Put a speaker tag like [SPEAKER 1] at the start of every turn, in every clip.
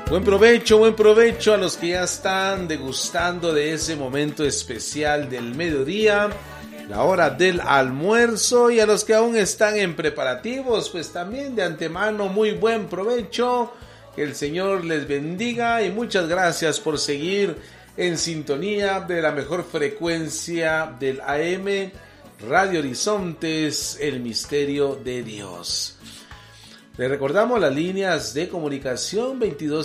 [SPEAKER 1] Buen provecho a los que ya están degustando de ese momento especial del mediodía, la hora del almuerzo, y a los que aún están en preparativos, pues también de antemano muy buen provecho, que el Señor les bendiga y muchas gracias por seguir en sintonía de la mejor frecuencia del AM, Radio Horizontes, el misterio de Dios. Le recordamos las líneas de comunicación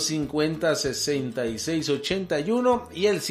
[SPEAKER 1] 2250-6681 y el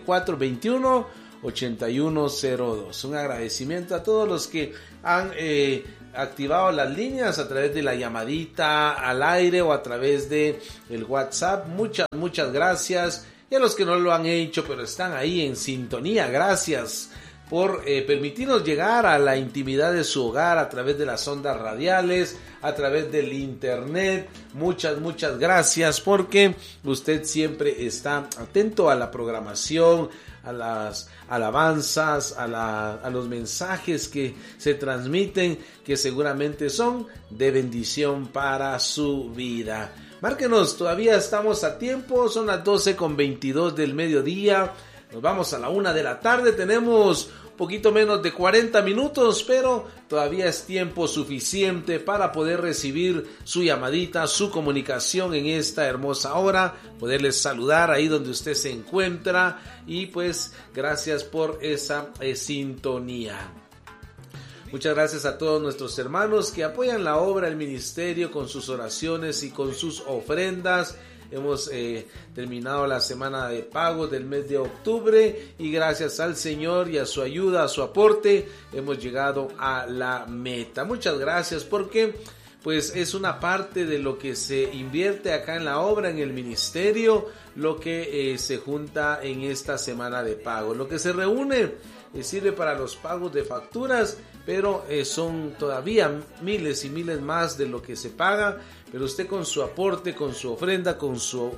[SPEAKER 1] 5421-8102. Un agradecimiento a todos los que han activado las líneas a través de la llamadita al aire o a través de el WhatsApp. Muchas gracias. Y a los que no lo han hecho pero están ahí en sintonía, gracias por permitirnos llegar a la intimidad de su hogar a través de las ondas radiales, a través del internet. Muchas gracias, porque usted siempre está atento a la programación, a las alabanzas, a los mensajes que se transmiten, que seguramente son de bendición para su vida. Márquenos, todavía estamos a tiempo, son las 12:22 del mediodía. Nos vamos a la 1 de la tarde, tenemos un poquito menos de 40 minutos, pero todavía es tiempo suficiente para poder recibir su llamadita, su comunicación en esta hermosa hora, poderles saludar ahí donde usted se encuentra y pues gracias por esa sintonía. Muchas gracias a todos nuestros hermanos que apoyan la obra, el ministerio con sus oraciones y con sus ofrendas. Hemos terminado la semana de pagos del mes de octubre y gracias al Señor y a su ayuda, a su aporte, hemos llegado a la meta. Muchas gracias, porque pues es una parte de lo que se invierte acá en la obra, en el ministerio, lo que se junta en esta semana de pagos. Lo que se reúne sirve para los pagos de facturas, pero son todavía miles y miles más de lo que se paga. Pero usted con su aporte, con su ofrenda, con su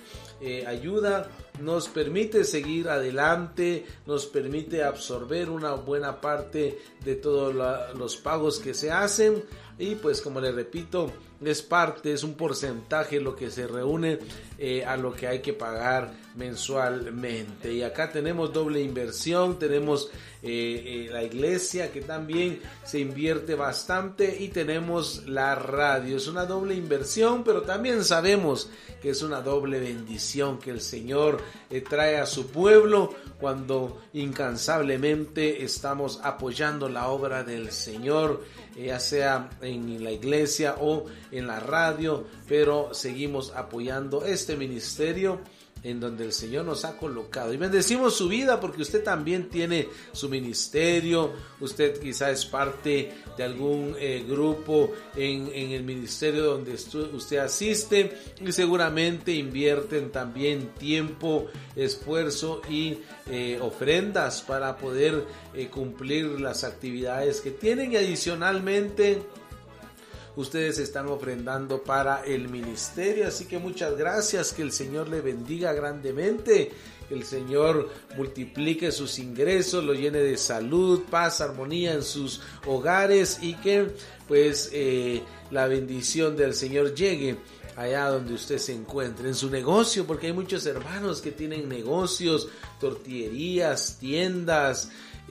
[SPEAKER 1] ayuda, nos permite seguir adelante, nos permite absorber una buena parte de todos los pagos que se hacen. Y pues como le repito, es un porcentaje lo que se reúne a lo que hay que pagar mensualmente. Y acá tenemos doble inversión, tenemos la iglesia que también se invierte bastante y tenemos la radio. Es una doble inversión, pero también sabemos que es una doble bendición que el Señor trae a su pueblo cuando incansablemente estamos apoyando la obra del Señor, ya sea en la iglesia o en la radio, pero seguimos apoyando este ministerio en donde el Señor nos ha colocado, y bendecimos su vida porque usted también tiene su ministerio. Usted quizá es parte de algún grupo en el ministerio donde usted asiste, y seguramente invierten también tiempo, esfuerzo y ofrendas para poder cumplir las actividades que tienen, y adicionalmente ustedes están ofrendando para el ministerio. Así que muchas gracias, que el Señor le bendiga grandemente, que el Señor multiplique sus ingresos, lo llene de salud, paz, armonía en sus hogares, y que pues la bendición del Señor llegue allá donde usted se encuentre, en su negocio, porque hay muchos hermanos que tienen negocios, tortillerías, tiendas,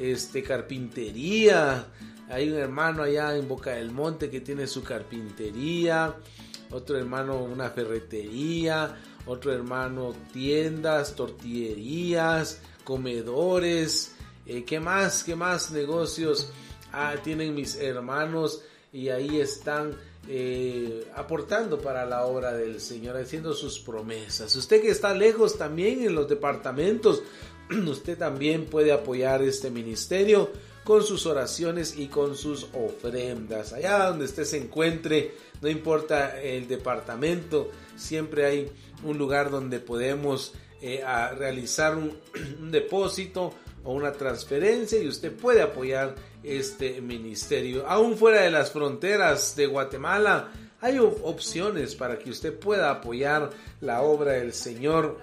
[SPEAKER 1] carpintería. Hay un hermano allá en Boca del Monte que tiene su carpintería, otro hermano una ferretería, otro hermano tiendas, tortillerías, comedores. ¿Qué más negocios tienen mis hermanos? Y ahí están aportando para la obra del Señor, haciendo sus promesas. Usted que está lejos también en los departamentos, usted también puede apoyar este ministerio con sus oraciones y con sus ofrendas. Allá donde usted se encuentre, no importa el departamento, siempre hay un lugar donde podemos realizar un depósito o una transferencia, y usted puede apoyar este ministerio. Aún fuera de las fronteras de Guatemala, hay opciones para que usted pueda apoyar la obra del Señor.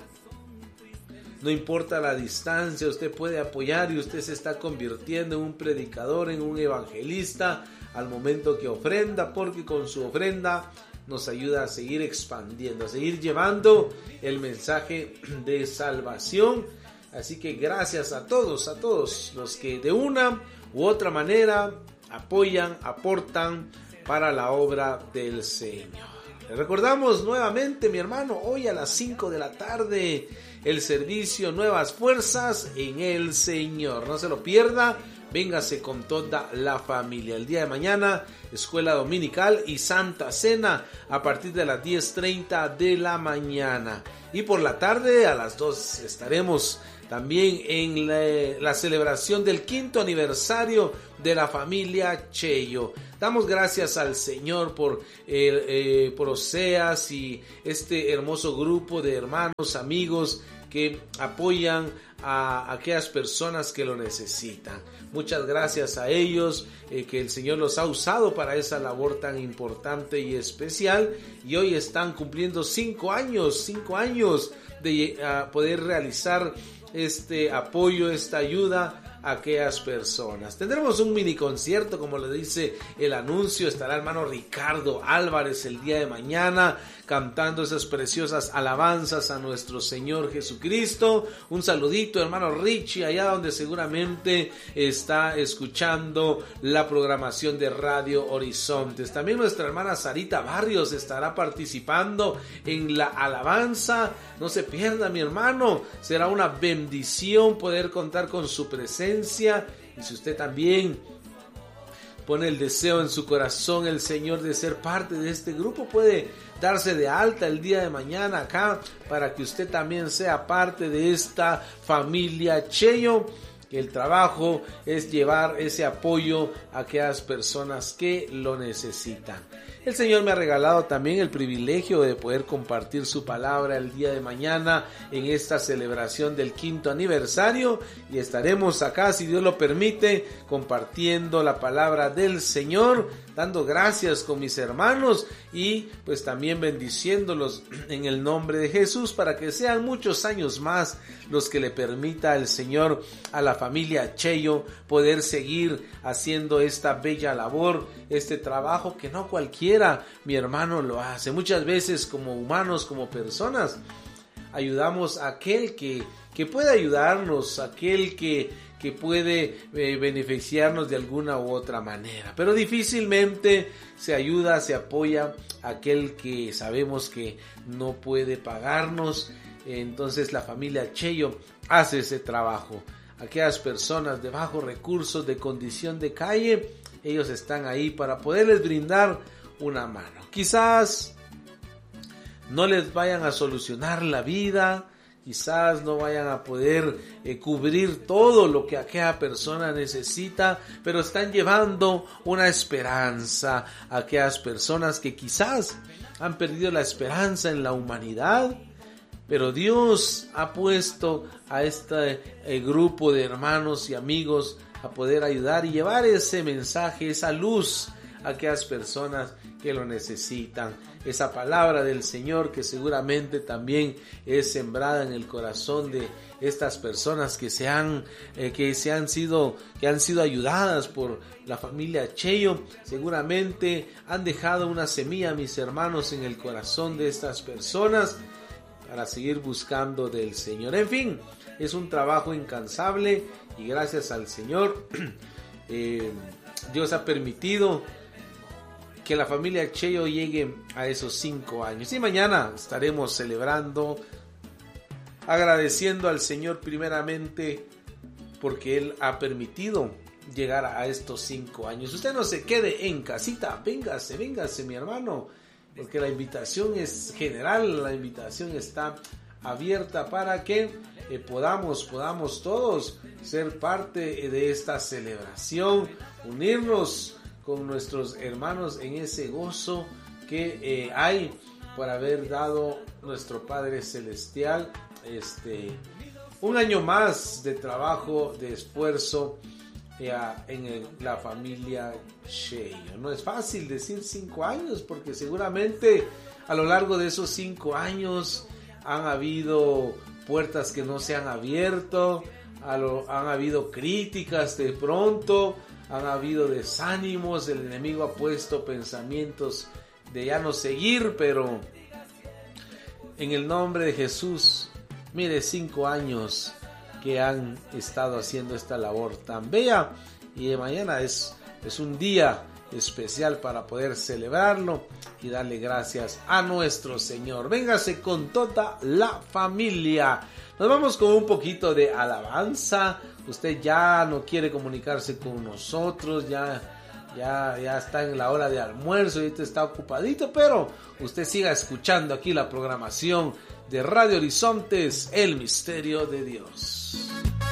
[SPEAKER 1] No importa la distancia, usted puede apoyar, y usted se está convirtiendo en un predicador, en un evangelista al momento que ofrenda, porque con su ofrenda nos ayuda a seguir expandiendo, a seguir llevando el mensaje de salvación. Así que gracias a todos los que de una u otra manera apoyan, aportan para la obra del Señor. Le recordamos nuevamente, mi hermano, hoy a las 5 de la tarde, el servicio Nuevas Fuerzas en el Señor. No se lo pierda, véngase con toda la familia. El día de mañana, escuela dominical y Santa Cena a partir de las 10:30 de la mañana. Y por la tarde, a las 2, estaremos también en la celebración del 5º aniversario de la familia Cheyo. Damos gracias al Señor por Oseas y este hermoso grupo de hermanos, amigos que apoyan a aquellas personas que lo necesitan. Muchas gracias a ellos, que el Señor los ha usado para esa labor tan importante y especial, y hoy están cumpliendo 5 años de poder realizar este apoyo, esta ayuda a aquellas personas. Tendremos un mini concierto, como le dice el anuncio. Estará hermano Ricardo Álvarez el día de mañana cantando esas preciosas alabanzas a nuestro Señor Jesucristo. Un saludito, hermano Richie, allá donde seguramente está escuchando la programación de Radio Horizontes. También nuestra hermana Sarita Barrios estará participando en la alabanza. No se pierda, mi hermano, será una bendición poder contar con su presencia. Y si usted también pone el deseo en su corazón, el Señor, de ser parte de este grupo, puede darse de alta el día de mañana acá para que usted también sea parte de esta familia Cheyo. El trabajo es llevar ese apoyo a aquellas personas que lo necesitan. El Señor me ha regalado también el privilegio de poder compartir su palabra el día de mañana en esta celebración del 5º aniversario, y estaremos acá, si Dios lo permite, compartiendo la palabra del Señor, dando gracias con mis hermanos y pues también bendiciéndolos en el nombre de Jesús, para que sean muchos años más los que le permita el Señor a la familia Cheyo poder seguir haciendo esta bella labor, este trabajo que no cualquiera, mi hermano, lo hace. Muchas veces como humanos, como personas, ayudamos a aquel que puede ayudarnos, aquel que puede beneficiarnos de alguna u otra manera, pero difícilmente se ayuda, se apoya a aquel que sabemos que no puede pagarnos. Entonces la familia Cheyo hace ese trabajo. Aquellas personas de bajos recursos, de condición de calle, ellos están ahí para poderles brindar una mano. Quizás no les vayan a solucionar la vida, quizás no vayan a poder cubrir todo lo que aquella persona necesita, pero están llevando una esperanza a aquellas personas que quizás han perdido la esperanza en la humanidad. Pero Dios ha puesto a este grupo de hermanos y amigos a poder ayudar y llevar ese mensaje, esa luz a aquellas personas que lo necesitan. Esa palabra del Señor que seguramente también es sembrada en el corazón de estas personas que han sido ayudadas por la familia Cheyo. Seguramente han dejado una semilla, mis hermanos, en el corazón de estas personas, para seguir buscando del Señor. En fin, es un trabajo incansable y gracias al Señor Dios ha permitido que la familia Cheyo llegue a esos 5 años. Y mañana estaremos celebrando, agradeciendo al Señor primeramente porque Él ha permitido llegar a estos 5 años. Usted no se quede en casita, véngase mi hermano, porque la invitación es general, la invitación está abierta para que podamos todos ser parte de esta celebración, unirnos con nuestros hermanos en ese gozo que hay por haber dado nuestro Padre Celestial un año más de trabajo, de esfuerzo en la familia Cheyo. No es fácil decir 5 años, porque seguramente a lo largo de esos 5 años han habido puertas que no se han abierto, han habido críticas de pronto, han habido desánimos, el enemigo ha puesto pensamientos de ya no seguir, pero en el nombre de Jesús, mire, 5 años que han estado haciendo esta labor tan bella, y de mañana es un día especial para poder celebrarlo y darle gracias a nuestro Señor. Véngase con toda la familia. Nos vamos con un poquito de alabanza. Usted ya no quiere comunicarse con nosotros, ya está en la hora de almuerzo, ahorita está ocupadito, pero usted siga escuchando aquí la programación de Radio Horizontes, El Misterio de Dios.